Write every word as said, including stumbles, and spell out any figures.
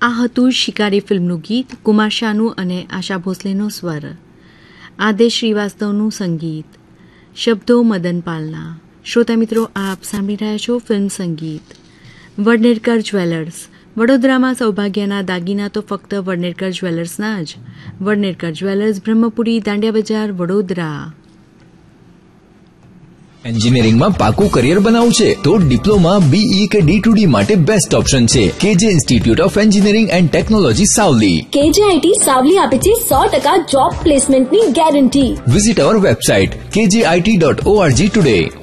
આ હતું શિકારી ફિલ્મનું ગીત, કુમાર શાનું અને આશા ભોસલેનો સ્વર, આદેશ શ્રીવાસ્તવનું સંગીત, શબ્દો મદનપાલના. શ્રોતા મિત્રો, આપ સાંભળી રહ્યા છો ફિલ્મ સંગીત. વડનેરકર જ્વેલર્સ. વડોદરામાં સૌભાગ્યના દાગીના તો ફક્ત વડનેરકર જ્વેલર્સના જ. વડનેરકર જ્વેલર્સ, બ્રહ્મપુરી, દાંડિયા બજાર, વડોદરા. એન્જિનિયરિંગમાં પાકું કરિયર બનાવવું છે તો ડિપ્લોમા, બીઈ કે ડી ટુ ડી માટે બેસ્ટ ઓપ્શન છે કેજે institute of engineering and technology Savli. કેજે આઈટી સાવલી આપે છે સો ટકા જોબ પ્લેસમેન્ટની ગેરંટી. વિઝિટ અવર વેબસાઇટ કેજે આઈટી ડોટ ઓઆરજી ટુડે.